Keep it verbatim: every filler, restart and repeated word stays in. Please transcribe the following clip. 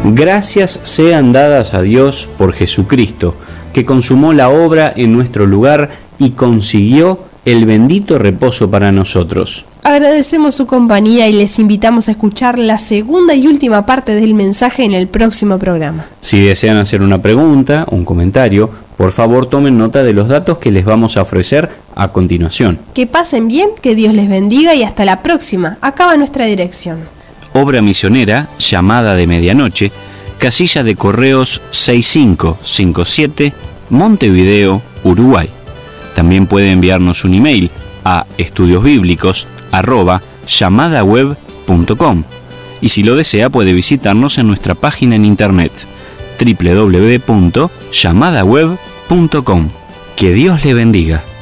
Gracias sean dadas a Dios por Jesucristo, que consumó la obra en nuestro lugar y consiguió el bendito reposo para nosotros. Agradecemos su compañía y les invitamos a escuchar la segunda y última parte del mensaje en el próximo programa. Si desean hacer una pregunta o un comentario, por favor tomen nota de los datos que les vamos a ofrecer a continuación. Que pasen bien, que Dios les bendiga y hasta la próxima. Acaba nuestra dirección. Obra misionera, Llamada de Medianoche, casilla de correos seis cinco cinco siete, Montevideo, Uruguay. También puede enviarnos un email a estudiosbíblicos arroba llamadaweb punto com y si lo desea puede visitarnos en nuestra página en internet doble u doble u doble u punto llamadaweb punto com. Que Dios le bendiga.